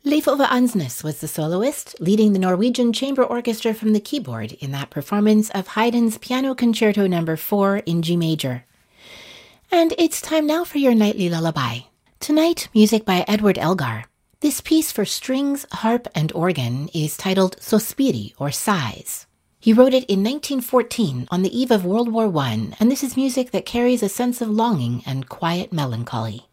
Leif Ove Ansnes was the soloist, leading the Norwegian Chamber Orchestra from the keyboard in that performance of Haydn's Piano Concerto No. 4 in G major. And it's time now for your nightly lullaby. Tonight, music by Edward Elgar. This piece for strings, harp, and organ is titled Sospiri, or Sighs. He wrote it in 1914 on the eve of World War I, and this is music that carries a sense of longing and quiet melancholy.